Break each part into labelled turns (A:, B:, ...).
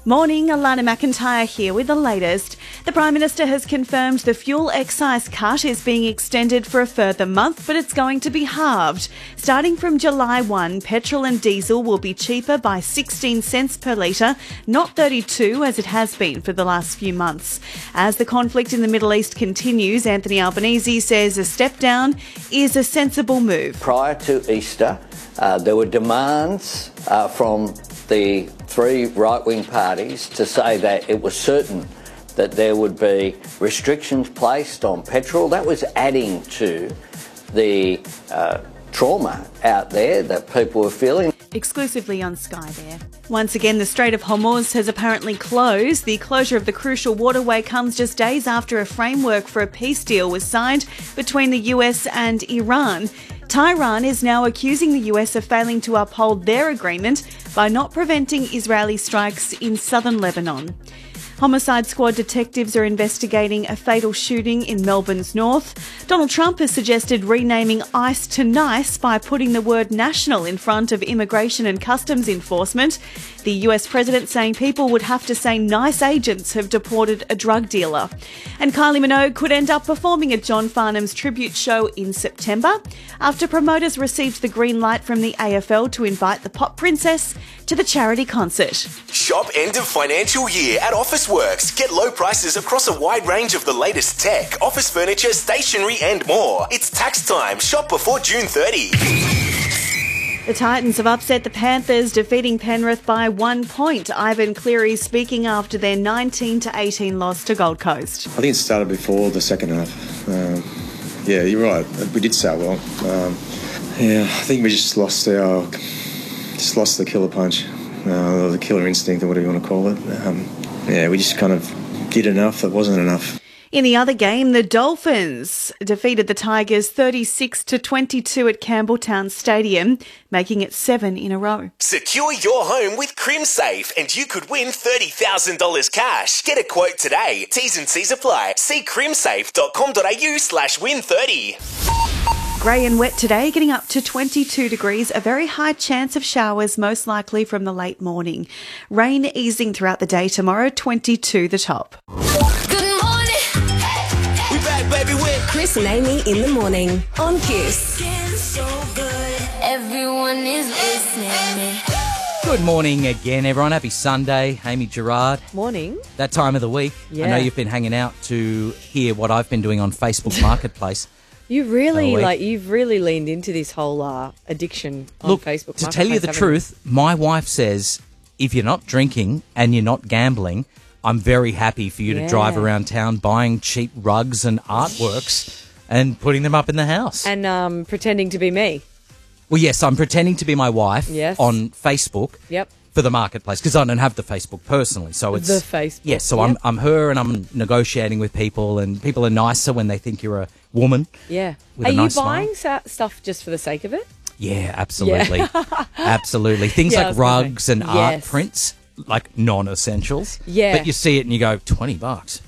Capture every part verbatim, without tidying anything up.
A: Morning, Alana McIntyre here with the latest. The Prime Minister has confirmed the fuel excise cut is being extended for a further month, but it's going to be halved. Starting from July first, petrol and diesel will be cheaper by sixteen cents per litre, not thirty-two as it has been for the last few months. As the conflict in the Middle East continues, Anthony Albanese says a step down is a sensible move.
B: Prior to Easter, uh, there were demands uh, from the three right-wing parties to say that it was certain that there would be restrictions placed on petrol. That was adding to the uh, trauma out there that people were feeling.
A: Exclusively on Sky there. Once again, the Strait of Hormuz has apparently closed. The closure of the crucial waterway comes just days after a framework for a peace deal was signed between the U S and Iran. Tehran is now accusing the U S of failing to uphold their agreement by not preventing Israeli strikes in southern Lebanon. Homicide Squad detectives are investigating a fatal shooting in Melbourne's north. Donald Trump has suggested renaming ICE to NICE by putting the word national in front of immigration and customs enforcement. The U S president saying people would have to say NICE agents have deported a drug dealer. And Kylie Minogue could end up performing at John Farnham's tribute show in September after promoters received the green light from the A F L to invite the pop princess to the charity concert.
C: Shop end of financial year at Officeworks. Get low prices across a wide range of the latest tech, office furniture, stationery and more. It's tax time. Shop before June thirtieth.
A: The Titans have upset the Panthers, defeating Penrith by one point. Ivan Cleary speaking after their nineteen to eighteen loss to Gold Coast.
D: I think it started before the second half. Um, yeah, you're right. We did start well. Um, yeah, I think we just lost our... Just lost the killer punch, uh, or the killer instinct, or whatever you want to call it. Um, yeah, we just kind of did enough that wasn't enough.
A: In the other game, the Dolphins defeated the Tigers thirty-six to twenty-two at Campbelltown Stadium, making it seven in a row.
C: Secure your home with CrimSafe and you could win thirty thousand dollars cash. Get a quote today. T's and C's apply. See crimsafe.com.au slash win 30.
A: Grey and wet today, getting up to twenty-two degrees. A very high chance of showers, most likely from the late morning. Rain easing throughout the day tomorrow, twenty-two the top.
E: Good morning.
C: We back, baby, with
E: Chris and Amy in the morning on Kiss. So good. Everyone is listening.
F: Good morning again, everyone. Happy Sunday. Amy Gerard.
G: Morning.
F: That time of the week.
G: Yeah.
F: I know you've been hanging out to hear what I've been doing on Facebook Marketplace.
G: You really,
F: Oh,
G: like, you've really leaned into this whole uh, addiction on
F: Look,
G: Facebook.
F: to tell you the
G: haven't
F: truth, my wife says if you're not drinking and you're not gambling, I'm very happy for you to
G: Yeah.
F: drive around town buying cheap rugs and artworks and putting them up in the house.
G: And um, pretending to be me.
F: Well, yes, I'm pretending to be my wife
G: Yes.
F: on Facebook.
G: Yep.
F: For the Marketplace, because I don't have the Facebook personally, so it's
G: The Facebook,
F: Yes, so
G: yep.
F: I'm I'm her, and I'm negotiating with people, and people are nicer when they think you're a woman.
G: Yeah.
F: With
G: Are
F: a
G: you
F: nice
G: buying
F: smile.
G: sa- stuff just for the sake of it?
F: Yeah, absolutely, absolutely. Things
G: Yeah, I
F: like
G: was gonna say.
F: rugs and art
G: Yes.
F: prints, like non-essentials.
G: Yeah.
F: but you see it and you go, twenty bucks.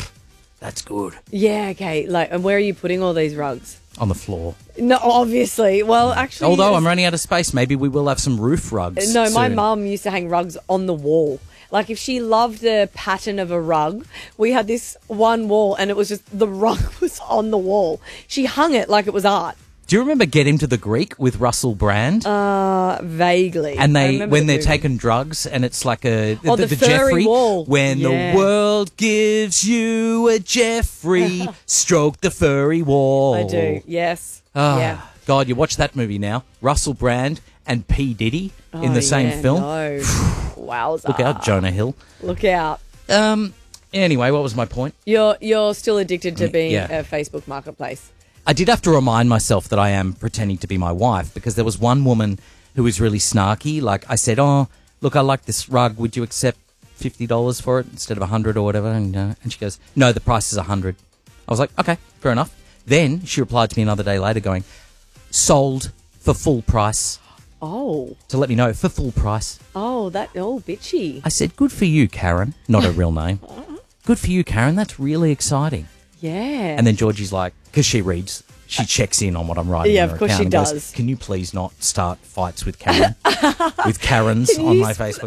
F: That's good.
G: Yeah, okay. Like, and where are you putting all these rugs?
F: On the floor.
G: No, obviously. Well, actually...
F: Although
G: yes.
F: I'm running out of space, maybe we will have some roof rugs.
G: No, my
F: soon.
G: mum used to hang rugs on the wall. Like, if she loved the pattern of a rug, we had this one wall and it was just, the rug was on the wall. She hung it like it was art.
F: Do you remember Get Him to the Greek with Russell Brand?
G: Uh, vaguely.
F: And
G: I
F: they,
G: remember
F: when
G: the
F: they're
G: movie.
F: taking drugs, and it's like a
G: Oh, the furry
F: Jeffrey
G: wall.
F: when
G: Yeah.
F: the world gives you a Jeffrey, stroke the furry wall.
G: I do, yes.
F: Ah,
G: yeah.
F: God, you watch that movie now. Russell Brand and P Diddy in
G: Oh,
F: the same
G: yeah,
F: film.
G: No. Wowza.
F: Look out, Jonah Hill.
G: Look out.
F: Um. Anyway, what was my point?
G: You're you're still addicted to being
F: Yeah.
G: a Facebook marketplace.
F: I did have to remind myself that I am pretending to be my wife, because there was one woman who was really snarky. Like, I said, oh, look, I like this rug. Would you accept fifty dollars for it instead of one hundred dollars or whatever? And, uh, and she goes, no, the price is one hundred dollars. I was like, okay, fair enough. Then she replied to me another day later going, sold for full price.
G: Oh.
F: To let me know, for full price.
G: Oh, that, oh, bitchy.
F: I said, good for you, Karen. Not a real name. Good for you, Karen. That's really exciting.
G: Yeah.
F: And then Georgie's like, because she reads, she checks in on what I'm writing.
G: Yeah,
F: in her
G: of course
F: account
G: she
F: and goes,
G: does.
F: can you please not start fights with Karen, with Karens
G: Can
F: on
G: you
F: my
G: sp-
F: Facebook?